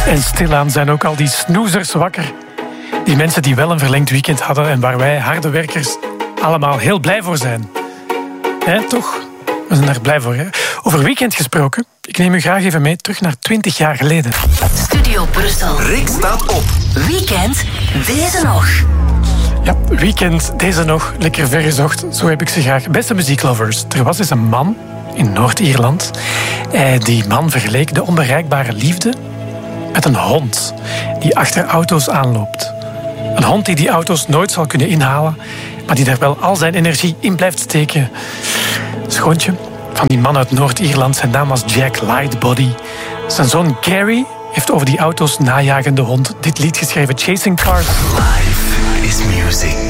En stilaan zijn ook al die snoezers wakker. Die mensen die wel een verlengd weekend hadden en waar wij harde werkers allemaal heel blij voor zijn. Hè, toch? We zijn daar blij voor, hè? Over weekend gesproken, ik neem u graag even mee terug naar 20 jaar geleden. Studio Brussel. Rick staat op. Weekend deze nog. Ja, weekend deze nog, lekker vergezocht, zo heb ik ze graag. Beste muzieklovers, er was eens een man in Noord-Ierland. Die man vergeleek de onbereikbare liefde met een hond die achter auto's aanloopt. Een hond die auto's nooit zal kunnen inhalen, maar die daar wel al zijn energie in blijft steken. Schoontje van die man uit Noord-Ierland, zijn naam was Jack Lightbody. Zijn zoon Gary heeft over die auto's najagende hond dit lied geschreven, Chasing Cars. Life is music.